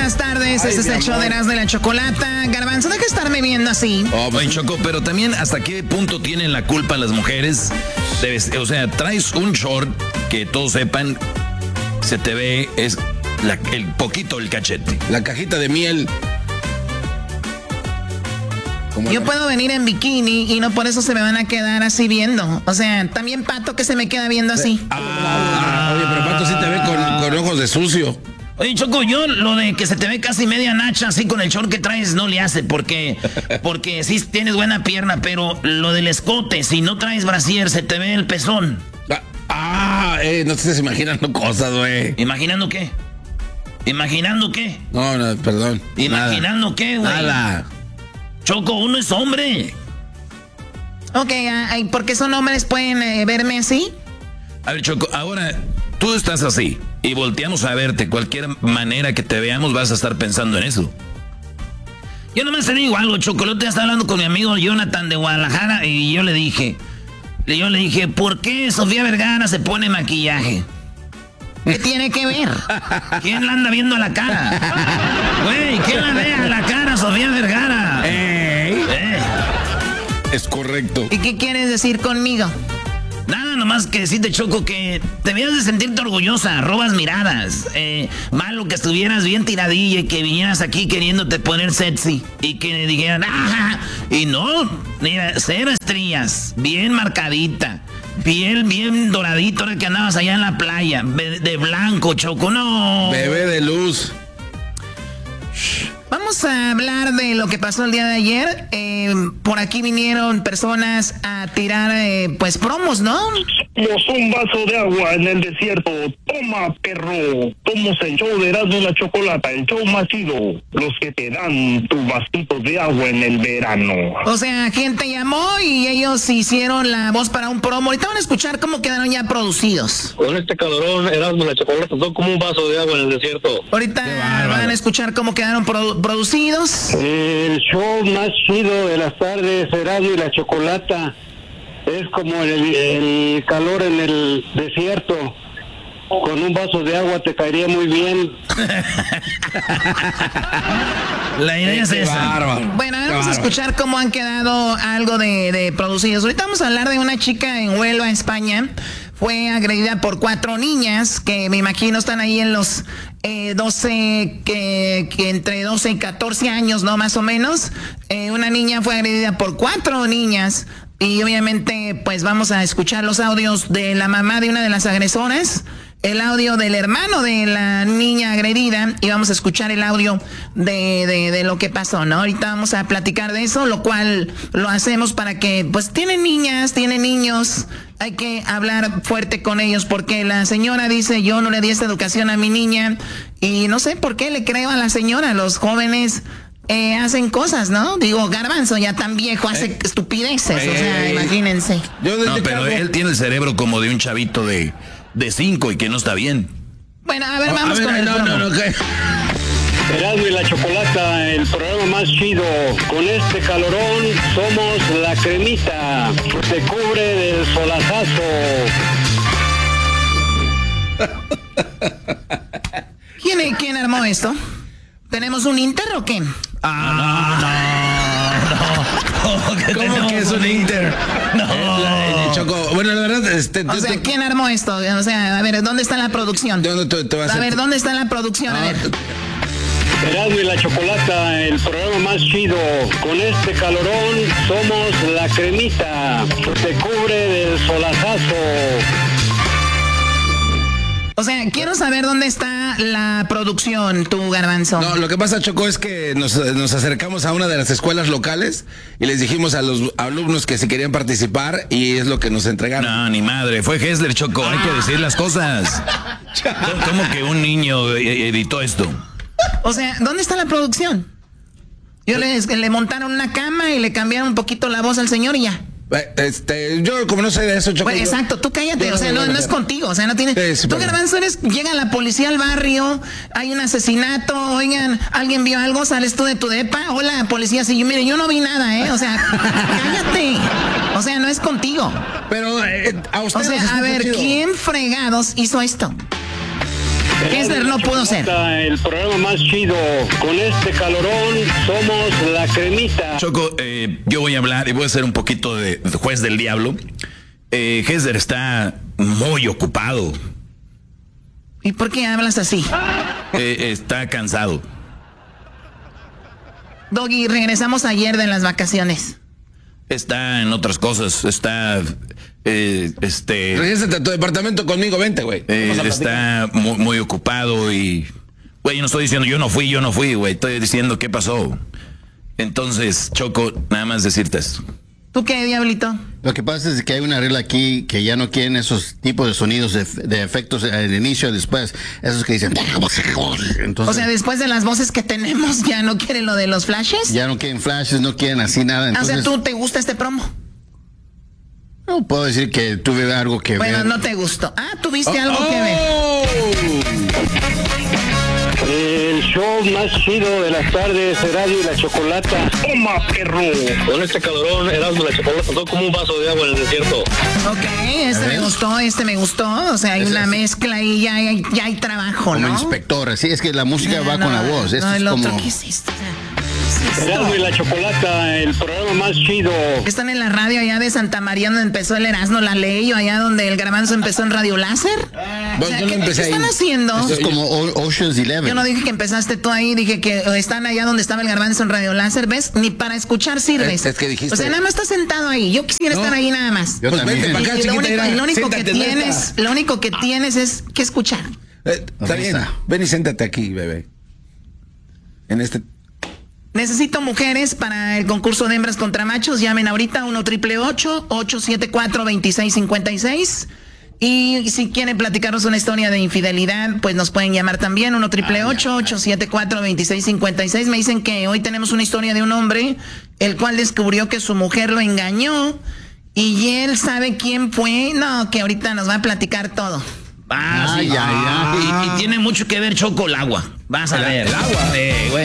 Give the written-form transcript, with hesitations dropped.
buenas tardes. Este es el show de Erasmo y la Chocolata. Garbanzo, deja de estarme viendo así. Oh, pues, Choco, pero también ¿hasta qué punto tienen la culpa las mujeres? O sea, traes un short que todos sepan, se te ve, es el poquito el cachete. La cajita de miel. Yo puedo venir en bikini y no por eso se me van a quedar así viendo. O sea, también Pato que se me queda viendo así. Oye, pero Pato sí te ve con ojos de sucio. Oye, Choco, yo lo de que se te ve casi media nacha así con el short que traes no le hace porque sí tienes buena pierna, pero lo del escote, si no traes brasier, se te ve el pezón. No te estés imaginando cosas, güey. ¿Imaginando qué? ¿Imaginando qué? No, perdón. ¿Imaginando qué, güey? Nada. Choco, uno es hombre. Ok, ¿por qué son hombres pueden verme así? A ver, Choco, ahora tú estás así y volteamos a verte. Cualquier manera que te veamos vas a estar pensando en eso. Yo nomás te digo algo, Choco. El otro día estaba hablando con mi amigo Jonathan de Guadalajara y yo le dije, ¿por qué Sofía Vergara se pone maquillaje? ¿Qué tiene que ver? ¿Quién la anda viendo a la cara? Güey, ¿quién la ve a la cara, Sofía Vergara? Es correcto. ¿Y qué quieres decir conmigo? Nada, nomás que decirte, Choco, que debías de sentirte orgullosa, robas miradas. Malo que estuvieras bien tiradilla y que vinieras aquí queriéndote poner sexy y que dijeran, ¡ah! Y no, mira, 0 estrías, bien marcadita. Piel bien doradito ahora que andabas allá en la playa, de blanco, Choco, no. Bebé de luz. Vamos a hablar de lo que pasó el día de ayer. Por aquí vinieron personas a tirar, pues, promos, ¿no? Somos un vaso de agua en el desierto. Toma, perro. Somos el show de Erasmo y la Chocolata, el show más chido. Los que te dan tu vasito de agua en el verano. O sea, gente llamó y ellos hicieron la voz para un promo. Ahorita van a escuchar cómo quedaron ya producidos. Con este calorón, Erasmo y la Chocolata son como un vaso de agua en el desierto. Ahorita van a escuchar cómo quedaron producidos. El show más chido de las tardes, Erasmo y la Chocolata, es como el calor en el desierto. Con un vaso de agua te caería muy bien. La idea es esa. Bárbaro. Bueno, vamos a escuchar cómo han quedado algo de producidos. Ahorita vamos a hablar de una chica en Huelva, España. Fue agredida por 4 niñas que me imagino están ahí en los 12, que entre 12 y 14 años, ¿no? Más o menos. Una niña fue agredida por 4 niñas. Y obviamente, pues vamos a escuchar los audios de la mamá de una de las agresoras, el audio del hermano de la niña agredida y vamos a escuchar el audio de lo que pasó, ¿no? Ahorita vamos a platicar de eso, lo cual lo hacemos para que, pues, tienen niñas, tienen niños, hay que hablar fuerte con ellos porque la señora dice, yo no le di esta educación a mi niña y no sé por qué le creo a la señora, los jóvenes hacen cosas, ¿no? Digo, Garbanzo ya tan viejo hace estupideces, o sea, imagínense. No, pero él tiene el cerebro como de un chavito de 5 y que no está bien. Bueno, a ver, vamos con el promo. Erasmo y la Chocolata, el programa más chido. Con este calorón somos la cremita que se cubre del solazazo. ¿Quién armó esto? ¿Tenemos un Inter o qué? No. ¿Cómo que es un Inter? No. Choco, bueno, la verdad, o sea, ¿quién armó esto? O sea, a ver, ¿dónde está la producción? A ver, ¿dónde está la producción? A ver. Erasmo y la Chocolata, el programa más chido. Con este calorón somos la cremita que se cubre del solazazo. O sea, quiero saber dónde está la producción, tú, Garbanzo. No, lo que pasa, Choco, es que nos acercamos a una de las escuelas locales y les dijimos a los alumnos que si querían participar y es lo que nos entregaron. No, ni madre, fue Hessler, Choco, hay que decir las cosas. ¿Cómo que un niño editó esto? O sea, ¿dónde está la producción? Le montaron una cama y le cambiaron un poquito la voz al señor y ya. Yo como no sé de eso, Choco. Pues, exacto, tú cállate, o sea, no es contigo, o sea, no tiene. Sí, tú, Garbanzo, llega la policía al barrio, hay un asesinato, oigan, alguien vio algo, sales tú de tu depa, hola, policía, sí, mire, yo no vi nada, o sea, cállate, o sea, no es contigo. Pero a ustedes. O sea, a ver, ¿quién fregados hizo esto? Hesler no pudo ser. El programa más chido. Con este calorón somos la cremita. Choco, yo voy a hablar y voy a ser un poquito de juez del diablo. Hesler está muy ocupado. ¿Y por qué hablas así? Está cansado. Doggy, regresamos ayer de las vacaciones. Está en otras cosas. Está... Regrésate a tu departamento conmigo, vente, güey. Está muy, muy ocupado y... Güey, yo no estoy diciendo yo no fui, güey. Estoy diciendo qué pasó. Entonces, Choco, nada más decirte esto. ¿Tú qué, Diablito? Lo que pasa es que hay una regla aquí que ya no quieren esos tipos de sonidos de efectos al inicio y después, esos que dicen... Entonces, O sea, después de las voces que tenemos, ¿ya no quieren lo de los flashes? ya no quieren flashes, no quieren así nada. O sea, Entonces, ¿tú te gusta este promo? no puedo decir que tuve algo que Bueno, ver. no te gustó. ¿Tuviste algo que ver? El show más chido de las tardes, Erasmo y la Chocolata. Toma, perro. Con este calorón, Erasmo y la Chocolata son como un vaso de agua en el desierto. Ok, este me gustó. O sea, hay una mezcla y ya hay trabajo, Como ¿no? inspector, así es que la música va con la voz. Esto No, es el otro, como... ¿qué es esto? Erasmo y la Chocolata, el programa más chido. Están en la radio allá de Santa María donde empezó el Erasmo, la ley, o allá donde el Garbanzo empezó en Radio Láser. O sea, yo no ¿qué empecé están ahí. haciendo? Esto es como Ocean's 11. Yo no dije que empezaste tú ahí, dije que están allá donde estaba el Garbanzo en Radio Láser, ¿ves? Ni para escuchar sirves. Es que dijiste- O sea, nada más estás sentado ahí. Yo quisiera estar ahí nada más. Yo Pues también. vente para acá, Y lo chiquita, único, mira. lo único que Siéntate, no tienes, está. lo único que tienes es que escuchar. Está bien. Ven y siéntate aquí, bebé. En este... Necesito mujeres para el concurso de hembras contra machos. Llamen ahorita 1-888-874-2656. Y si quieren platicarnos una historia de infidelidad, pues nos pueden llamar también 1-888-874-2656. Me dicen que hoy tenemos una historia de un hombre el cual descubrió que su mujer lo engañó y él sabe quién fue. No, que ahorita nos va a platicar todo. Y tiene mucho que ver, Choco, el agua. Vas a ver. El agua. Güey.